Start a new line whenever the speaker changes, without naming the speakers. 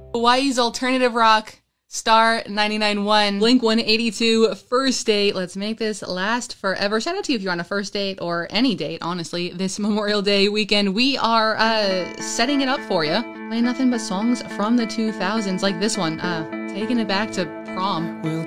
Hawaii's alternative rock, Star 99.1, Blink 182, First Date. Let's make this last forever. Shout out to you if you're on a first date or any date, honestly. This Memorial Day weekend, we are setting it up for you. Playing nothing but songs from the 2000s, like this one, Taking It Back to Prom.
We'll